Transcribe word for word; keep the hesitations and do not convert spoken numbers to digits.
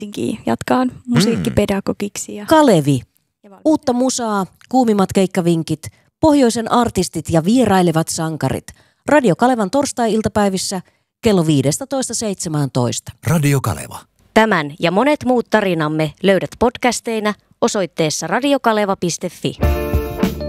päätinkin jatkaa musiikkipedagogiksi. Ja Kalevi. Uutta musaa, kuumimmat keikkavinkit, pohjoisen artistit ja vierailevat sankarit. Radio Kalevan torstai-iltapäivissä kello viisitoista seitsemäntoista. Radio Kaleva. Tämän ja monet muut tarinamme löydät podcasteina osoitteessa radiokaleva piste fi.